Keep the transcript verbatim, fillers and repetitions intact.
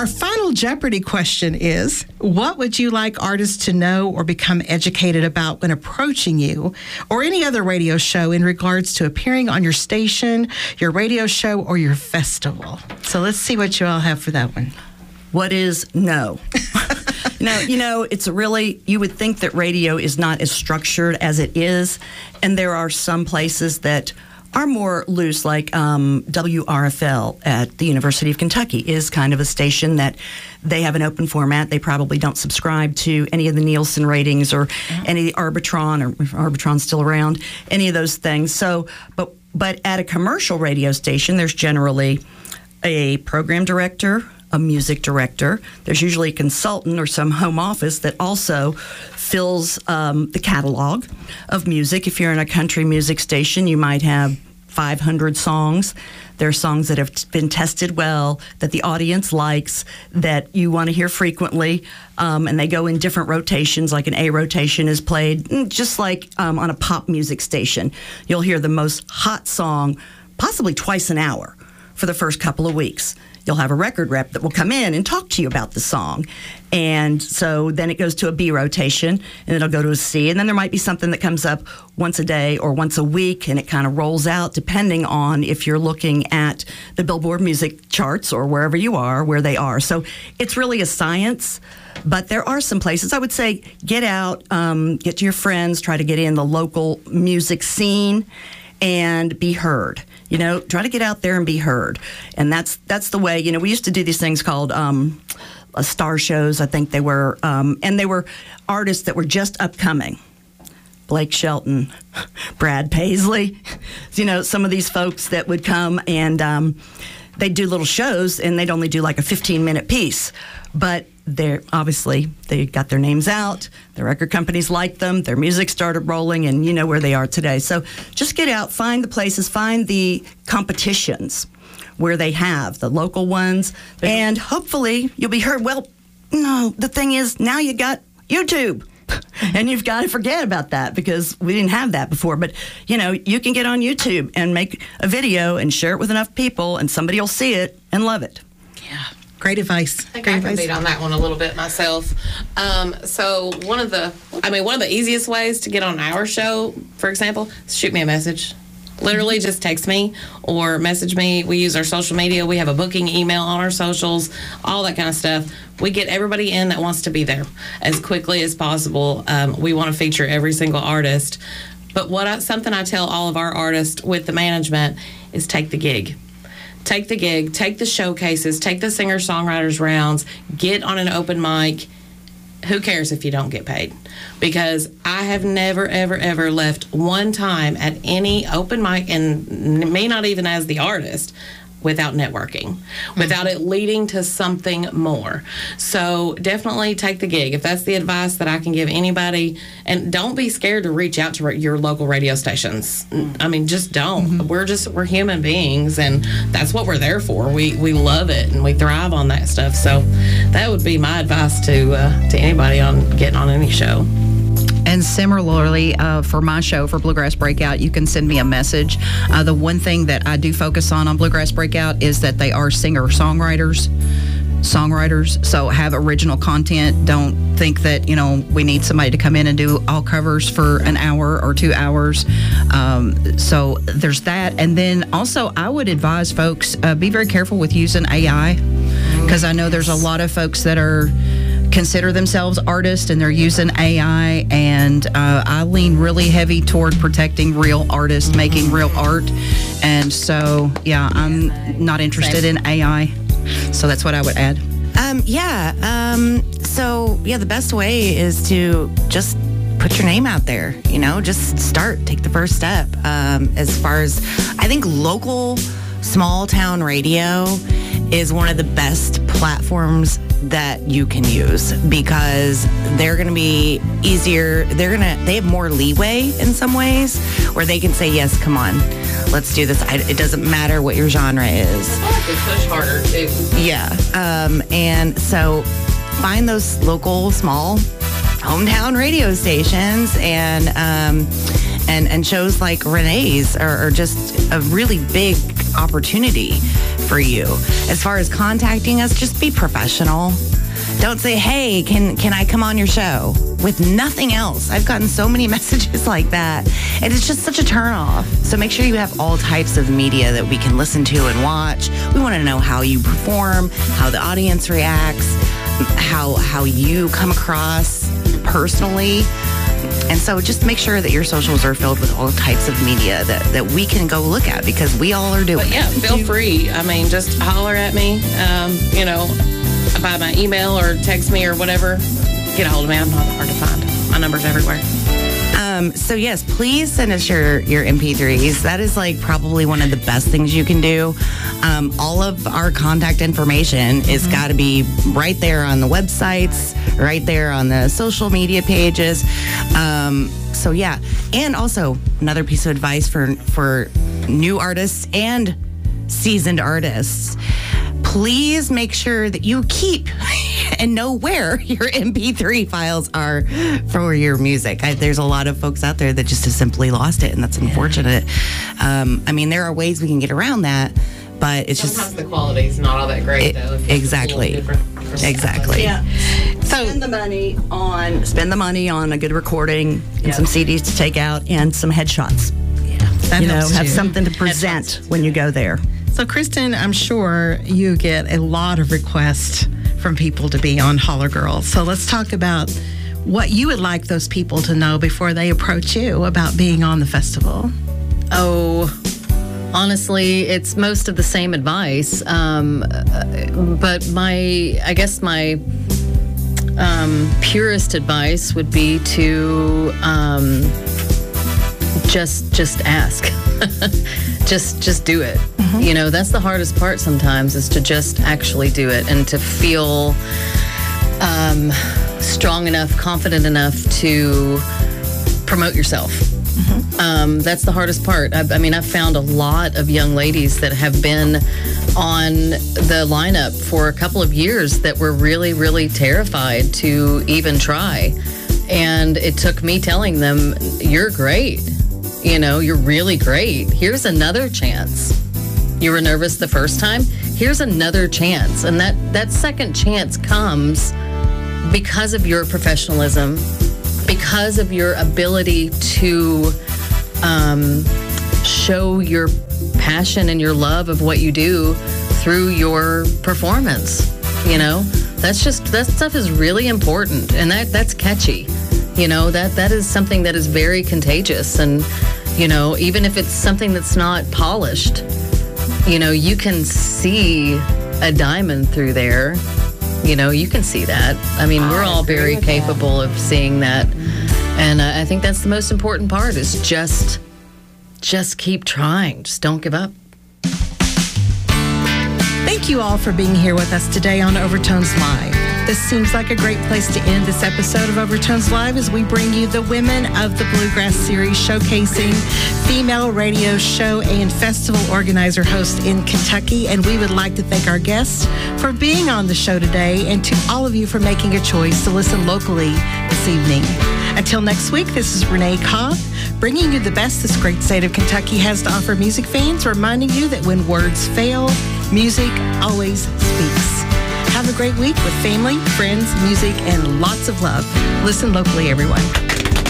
Our final Jeopardy question is, what would you like artists to know or become educated about when approaching you or any other radio show in regards to appearing on your station, your radio show, or your festival? So let's see what you all have for that one. What is no? No, you know, it's really, you would think that radio is not as structured as it is, and there are some places that are more loose, like um, W R F L at the University of Kentucky is kind of a station that they have an open format. They probably don't subscribe to any of the Nielsen ratings or mm-hmm. any of the Arbitron, or if Arbitron's still around, any of those things. So, but but at a commercial radio station, there's generally a program director, a music director. There's usually a consultant or some home office that also fills um, the catalog of music. If you're in a country music station, you might have five hundred songs. There are songs that have been tested well, that the audience likes, that you want to hear frequently, um, and they go in different rotations, like an A rotation is played, just like um, on a pop music station. You'll hear the most hot song possibly twice an hour for the first couple of weeks. You'll have a record rep that will come in and talk to you about the song. And so then it goes to a B rotation, and it'll go to a C. And then there might be something that comes up once a day or once a week, and it kind of rolls out depending on if you're looking at the Billboard music charts or wherever you are, where they are. So it's really a science. But there are some places, I would say, get out, um, get to your friends, try to get in the local music scene and be heard. You know, try to get out there and be heard. And that's that's the way, you know, we used to do these things called um, uh, star shows, I think they were, um, and they were artists that were just upcoming. Blake Shelton, Brad Paisley, you know, some of these folks that would come and um, they'd do little shows, and they'd only do like a fifteen minute piece. But they're obviously, they got their names out, the record companies liked them, their music started rolling, and you know where they are today. So just get out, find the places, find the competitions where they have the local ones, and hopefully you'll be heard. Well, no, the thing is, now you got YouTube. And you've got to forget about that, because we didn't have that before. But, you know, you can get on YouTube and make a video and share it with enough people, and somebody will see it and love it. Yeah. Great advice. I think Great I can advice. beat on that one a little bit myself. Um, so one of the, I mean, one of the easiest ways to get on our show, for example, is shoot me a message. Literally just text me or message me. We use our social media. We have a booking email on our socials, all that kind of stuff. We get everybody in that wants to be there as quickly as possible. Um, we want to feature every single artist. But what I, something I tell all of our artists with the management is take the gig. Take the gig, take the showcases, take the singer-songwriters rounds, get on an open mic. Who cares if you don't get paid? Because I have never, ever, ever left one time at any open mic, and me not even as the artist, without networking, without it leading to something more. So definitely take the gig. If that's the advice that I can give anybody, and don't be scared to reach out to your local radio stations. I mean, just don't. Mm-hmm. We're just, we're human beings, and that's what we're there for. We we love it, and we thrive on that stuff. So that would be my advice to uh, to anybody on getting on any show. And similarly, uh, for my show, for Bluegrass Breakout, you can send me a message. Uh, the one thing that I do focus on on Bluegrass Breakout is that they are singer-songwriters. Songwriters, so have original content. Don't think that, you know, we need somebody to come in and do all covers for an hour or two hours. Um, so there's that. And then also, I would advise folks, uh, be very careful with using A I, because I know there's a lot of folks that are consider themselves artists and they're using A I, and uh, I lean really heavy toward protecting real artists, making real art. And so, yeah, I'm not interested in A I. So that's what I would add. Um, yeah. Um, so, yeah, the best way is to just put your name out there, you know, just start, take the first step. Um, as far as, I think local small town radio is one of the best platforms that you can use, because they're going to be easier. They're going to, they have more leeway in some ways where they can say, yes, come on, let's do this. I, it doesn't matter what your genre is. I like to push harder too. Yeah. Um, and so find those local, small, hometown radio stations, and um, and and shows like Renee's are, are just a really big opportunity for you. As far as contacting us, just be professional. Don't say, hey, can can I come on your show? With nothing else. I've gotten so many messages like that. And it's just such a turnoff. So make sure you have all types of media that we can listen to and watch. We want to know how you perform, how the audience reacts, how how you come across personally. And so just make sure that your socials are filled with all types of media that, that we can go look at, because we all are doing But yeah, it. feel free. I mean, just holler at me, um, you know, by my email or text me or whatever. Get a hold of me. I'm not hard to find. My number's everywhere. Um, so yes, please send us your, your M P threes. That is like probably one of the best things you can do. Um, all of our contact information is got to be right there on the websites, right there on the social media pages. Um, so yeah, and also another piece of advice for for new artists and seasoned artists. Please make sure that you keep and know where your M P three files are for your music. I, there's a lot of folks out there that just have simply lost it, and that's unfortunate. Um, I mean, there are ways we can get around that, but it's Sometimes just the quality's not all that great, It- though. It's exactly. a little different from exactly. Yeah. So Spend the money on spend the money on a good recording and some C Ds to take out and some headshots. that You know, helps have too. something to present when you go there. So, Kristen, I'm sure you get a lot of requests from people to be on Holler Girls. So, let's talk about what you would like those people to know before they approach you about being on the festival. Oh, honestly, it's most of the same advice. Um, uh, but my, I guess my um, purest advice would be to um, just just ask. just just do it. You know, that's the hardest part sometimes, is to just actually do it and to feel um, strong enough, confident enough to promote yourself. Um, that's the hardest part. I, I mean, I've found a lot of young ladies that have been on the lineup for a couple of years that were really, really terrified to even try. And it took me telling them, you're great. You know, you're really great. Here's another chance. You were nervous the first time. Here's another chance. And that, that second chance comes because of your professionalism, because of your ability to um, show your passion and your love of what you do through your performance. You know, that's just, that stuff is really important, and that that's catchy. You know, that that is something that is very contagious. And, you know, even if it's something that's not polished, you know, you can see a diamond through there. You know, you can see that. I mean, we're all very capable of seeing that. And uh, I think that's the most important part, is just, just keep trying. Just don't give up. Thank you all for being here with us today on Overtones Live. This seems like a great place to end this episode of Overtones Live as we bring you the Women of the Bluegrass series, showcasing female radio show and festival organizer host in Kentucky. And we would like to thank our guests for being on the show today, and to all of you for making a choice to listen locally this evening. Until next week, this is Renee Cobb, bringing you the best this great state of Kentucky has to offer music fans, reminding you that when words fail, music always speaks. Have a great week with family, friends, music, and lots of love. Listen locally, everyone.